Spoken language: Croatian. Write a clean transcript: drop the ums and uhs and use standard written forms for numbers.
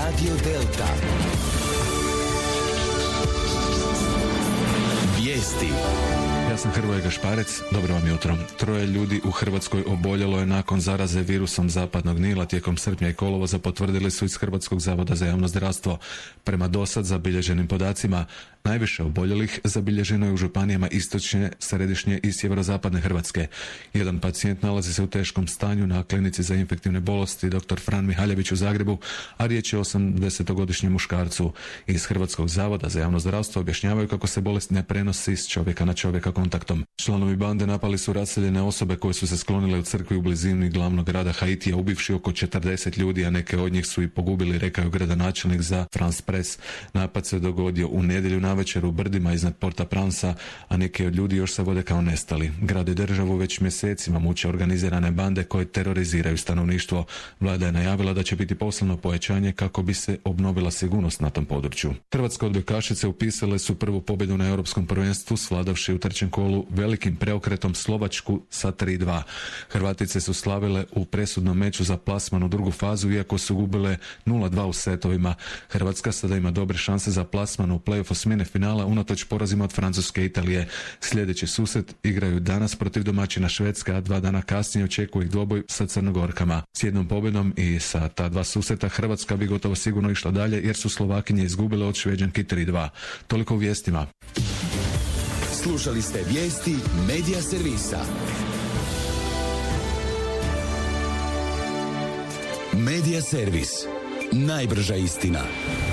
Radio Delta. Vijesti. Ja sam Hrvoje Gašparec, dobro vam jutro. 3 ljudi u Hrvatskoj oboljelo je nakon zaraze virusom zapadnog Nila tijekom srpnja i kolovoza, potvrdili su iz Hrvatskog zavoda za javno zdravstvo. Prema dosad zabilježenim podacima, najviše oboljelih zabilježeno je u županijama istočne, središnje i sjeverozapadne Hrvatske. Jedan pacijent nalazi se u teškom stanju na klinici za infektivne bolesti dr. Fran Mihaljević u Zagrebu, a riječ je o 80-godišnjem muškarcu. Iz Hrvatskog zavoda za javno zdravstvo objašnjavaju kako se bolest ne prenosi s čovjeka na čovjeka kontaktom. Članovi bande napali su raseljene osobe koje su se sklonile u crkvi u blizini glavnog grada Haitija, ubivši oko 40 ljudi, a neke od njih su i pogubili, rekao je gradonačelnik za France Press. Napad se dogodio u nedjelju navečer u brdima iznad Porta Pransa, a neki od ljudi još se vode kao nestali. Grad i državu već mjesecima muče organizirane bande koje teroriziraju stanovništvo. Vlada je najavila da će biti poslano pojačanje kako bi se obnovila sigurnost na tom području. Hrvatske odbojkašice upisale su prvu pobjedu na Europskom prvenstvu, svladavši u trećem kolu velikim preokretom Slovačku sa 3:2. Hrvatice su slavile u presudnom meču za plasman u drugu fazu, iako su gubile 0:2 u setovima. Hrvatska sada ima dobre šanse za plasman u play-off osmine finala unatoč porazima od Francuske i Italije. Sljedeći susret igraju danas protiv domaćina Švedske, a 2 dana kasnije očekuje ih dvoboj sa Crnogorkama. S jednom pobjedom i sa ta 2 susreta Hrvatska bi gotovo sigurno išla dalje, jer su Slovakinje izgubile od Šveđanki 3:2. Toliko u vijestima. Slušali ste vijesti Medija servisa. Medija servis. Najbrža istina.